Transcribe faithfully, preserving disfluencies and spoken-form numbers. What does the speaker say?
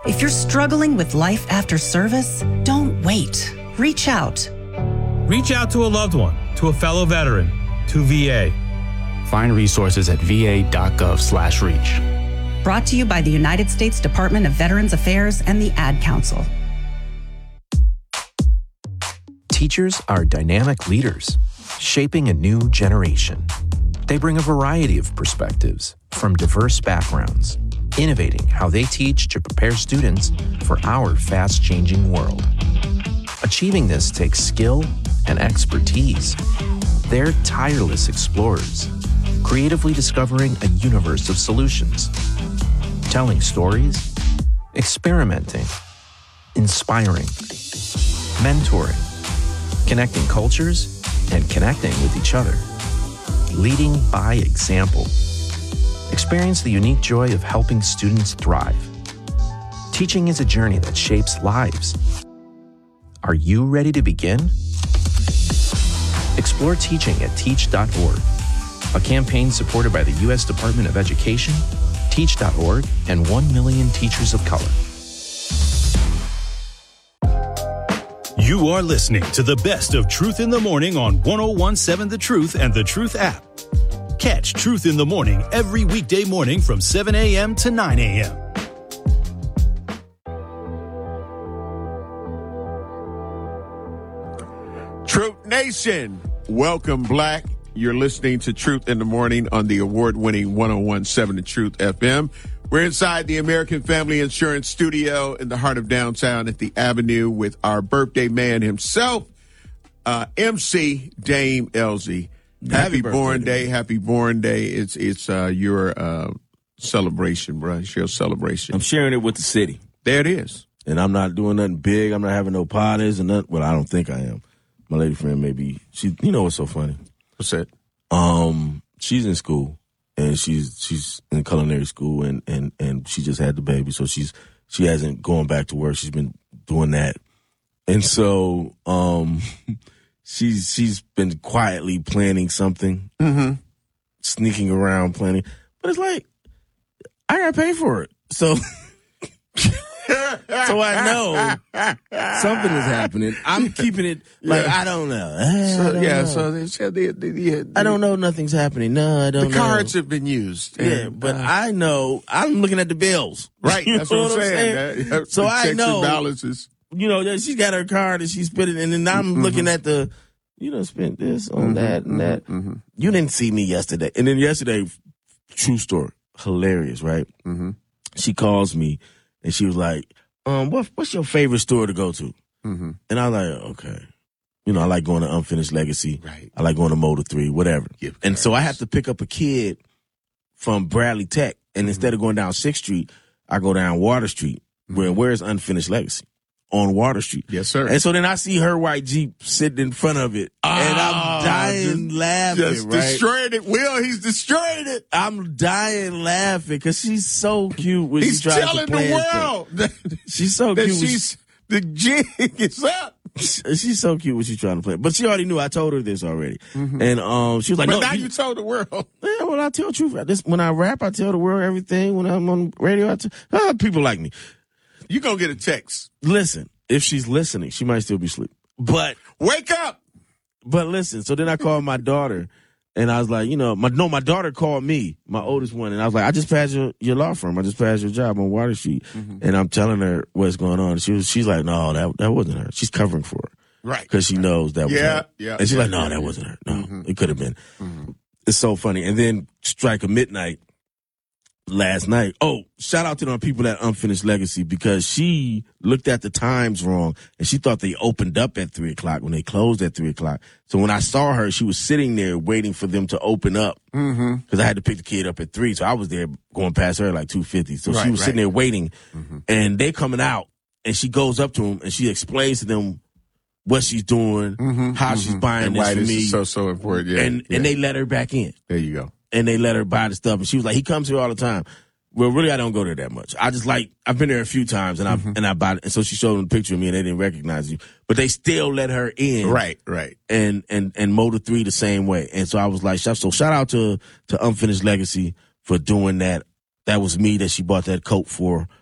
If you're struggling with life after service, don't wait. Reach out. Reach out to a loved one, to a fellow veteran, to V A. Find resources at va.gov slash reach. Brought to you by the United States Department of Veterans Affairs and the Ad Council. Teachers are dynamic leaders, shaping a new generation. They bring a variety of perspectives from diverse backgrounds, innovating how they teach to prepare students for our fast-changing world. Achieving this takes skill and expertise. They're tireless explorers, creatively discovering a universe of solutions, telling stories, experimenting, inspiring, mentoring, connecting cultures, and connecting with each other. Leading by example. Experience the unique joy of helping students thrive. Teaching is a journey that shapes lives. Are you ready to begin? Explore teaching at teach dot org, a campaign supported by the U S Department of Education, teach dot org, and one million teachers of color. You are listening to the best of Truth in the Morning on one oh one point seven The Truth and The Truth app. Catch Truth in the Morning every weekday morning from seven a.m. to nine a.m. Truth Nation, welcome, Black. You're listening to Truth in the Morning on the award-winning one oh one point seven The Truth F M. We're inside the American Family Insurance Studio in the heart of downtown at the Avenue with our birthday man himself, uh, M C Dame Elzy. Happy, happy born day, happy born day. It's it's uh, your uh, celebration, bro. It's your celebration. I'm sharing it with the city. There it is. And I'm not doing nothing big. I'm not having no parties and nothing. Well, I don't think I am. My lady friend maybe. She, you know what's so funny? What's that? Um, she's in school. And she's she's in culinary school, and, and, and she just had the baby, so she's she hasn't gone back to work. She's been doing that, and so um, she's she's been quietly planning something, mm-hmm. sneaking around planning. But it's like I gotta pay for it, so so I know something is happening. I'm keeping it like yeah. I don't know. I so, don't yeah, know. so they said the, the, the, the, I don't know. Nothing's happening. No, I don't. The know. cards have been used. Yeah, and, but uh, I know. I'm looking at the bills. Right. You That's know what I'm what saying. saying? That, so I checks know. And balances. You know, she's got her card and she's spent it, and then I'm mm-hmm. looking at the. You done spent this on mm-hmm, that and that. Mm-hmm. You didn't see me yesterday, and then yesterday, true story, hilarious, right? Mm-hmm. She calls me and she was like, "Um, what, what's your favorite store to go to?" Mm-hmm. And I was like, "Okay." You know, I like going to Unfinished Legacy. Right. I like going to Motor three, whatever. Gift and cards. so I have to pick up a kid from Bradley Tech. And mm-hmm. instead of going down sixth Street, I go down Water Street. Mm-hmm. Where Where's Unfinished Legacy? On Water Street. Yes, sir. And so then I see her white Jeep sitting in front of it. Oh, and I'm dying just, laughing, just right? destroying it. Will, he's destroying it. I'm dying laughing because she's so cute when he's she tries telling to plan the world that, she's so that cute. She's, the jig is up. She's so cute when she's trying to play. But she already knew. I told her this already. Mm-hmm. And um, she was like, but no. now you, you told the world. Yeah, well, I tell the truth. This, when I rap, I tell the world everything. When I'm on radio, I tell ah, people like me. You gonna get a text. Listen, if she's listening, she might still be asleep. But wake up. But listen, so then I called my daughter, and I was like, you know, my no, my daughter called me, my oldest one, and I was like, I just passed your, your law firm. I just passed your job on Water Street, mm-hmm. and I'm telling her what's going on. She was, she's like, no, that that wasn't her. She's covering for her, right? Because she knows that was yeah, her. Yeah, and she's yeah, like, no, yeah, that yeah. wasn't her. No, mm-hmm. it could have been. Mm-hmm. It's so funny. And then strike a midnight last night. Oh, shout out to the people at Unfinished Legacy because she looked at the times wrong and she thought they opened up at three o'clock when they closed at three o'clock. So when I saw her, she was sitting there waiting for them to open up because mm-hmm. I had to pick the kid up at three. So I was there going past her at like two fifty. So right, she was right. sitting there waiting mm-hmm. and they coming out and she goes up to them and she explains to them what she's doing, mm-hmm. how mm-hmm. she's buying and this why for this me. is so, so important. Yeah. And, yeah. and they let her back in. There you go. And they let her buy the stuff. And she was like, he comes here all the time. Well, really, I don't go there that much. I just like, I've been there a few times and I mm-hmm. and I bought it. And so she showed them a picture of me and they didn't recognize you. But they still let her in. Right, right. And, and, and Motor three the same way. And so I was like, so shout out to, to Unfinished Legacy for doing that. That was me that she bought that coat for.